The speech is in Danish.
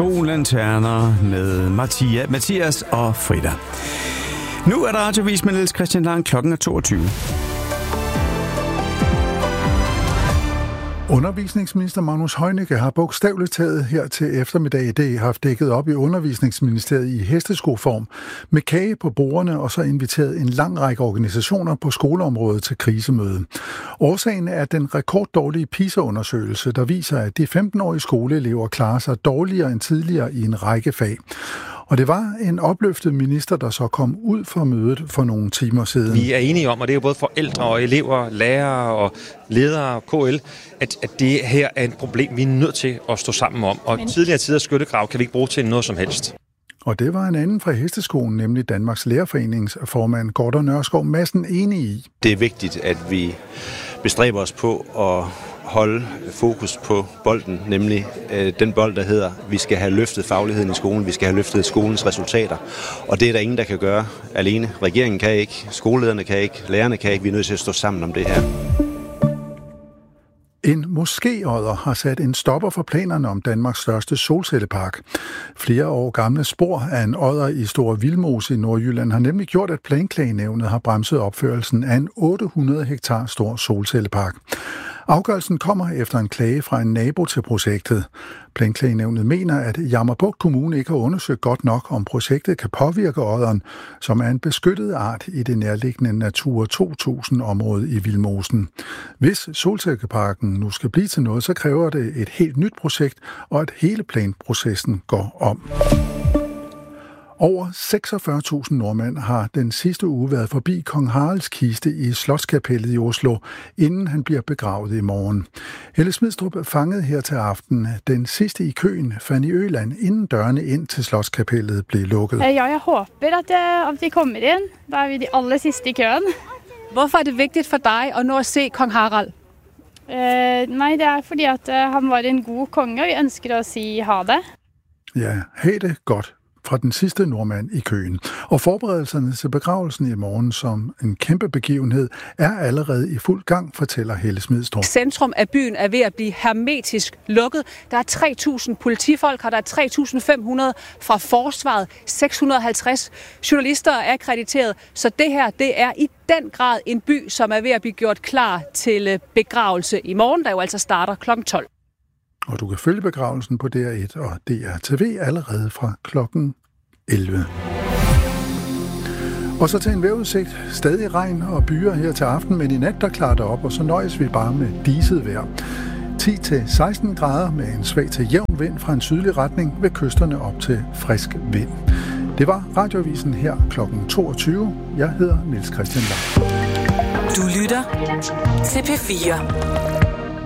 To lanterner med Mathias og Frida. Nu er der radiovis med Niels Christian Lang. Klokken er 22. Undervisningsminister Magnus Heunicke har bogstaveligt taget her til eftermiddag i dag haft dækket op i Undervisningsministeriet i hesteskoform med kage på bordene og så inviteret en lang række organisationer på skoleområdet til krisemøde. Årsagen er den rekorddårlige PISA-undersøgelse, der viser, at de 15-årige skoleelever klarer sig dårligere end tidligere i en række fag. Og det var en opløftet minister, der så kom ud fra mødet for nogle timer siden. Vi er enige om, og det er jo både forældre og elever, lærere og ledere og KL, at det her er et problem, vi er nødt til at stå sammen om. Og tidligere tiders skyttegrav kan vi ikke bruge til noget som helst. Og det var en anden fra hesteskolen, nemlig Danmarks Lærerforeningsformand Gordon Nørskov Madsen enig i. Det er vigtigt, at vi bestræber os på at holde fokus på bolden, nemlig den bold, der hedder, vi skal have løftet fagligheden i skolen, vi skal have løftet skolens resultater. Og det er der ingen, der kan gøre alene. Regeringen kan ikke, skolelederne kan ikke, lærerne kan ikke. Vi er nødt til at stå sammen om det her. En moskéodder har sat en stopper for planerne om Danmarks største solcellepark. Flere år gamle spor af en odder i Store Vildmose i Nordjylland har nemlig gjort, at Planklagenævnet har bremset opførelsen af en 800 hektar stor solcellepark. Afgørelsen kommer efter en klage fra en nabo til projektet. Planklagenævnet mener, at Jammerbugt Kommune ikke har undersøgt godt nok, om projektet kan påvirke odderen, som er en beskyttet art i det nærliggende Natura 2000-område i Vildmosen. Hvis solcelleparken nu skal blive til noget, så kræver det et helt nyt projekt, og at hele planprocessen går om. Over 46.000 nordmænd har den sidste uge været forbi Kong Haralds kiste i Slotskapellet i Oslo, inden han bliver begravet i morgen. Helle Smidstrup fangede her til aften den sidste i køen, Fanny Øland, inden dørene ind til Slotskapellet blev lukket. Ja, jeg håber, at de kommer ind. Der er vi de aller sidste i køen. Hvorfor er det vigtigt for dig at nå at se Kong Harald? Nej, det er fordi at han var en god konge, og vi ønsker at sige ha det. Ja, ha' det godt fra den sidste nordmand i køen. Og forberedelserne til begravelsen i morgen som en kæmpe begivenhed er allerede i fuld gang, fortæller Helle Smidstrup. Centrum af byen er ved at blive hermetisk lukket. Der er 3.000 politifolk, og der er 3.500 fra forsvaret, 650 journalister er akkrediteret. Så det her, det er i den grad en by, som er ved at blive gjort klar til begravelse i morgen, der jo altså starter kl. 12. Og du kan følge begravelsen på DR1 og DR-TV allerede fra klokken 11. Og så til en vejrudsigt. Stadig regn og byer her til aften, men i nat der klarer det op, og så nøjes vi bare med diset vejr. 10-16 grader med en svag til jævn vind fra en sydlig retning ved kysterne op til frisk vind. Det var Radioavisen her klokken 22. Jeg hedder Niels Christian Lang. Du lytter til P4.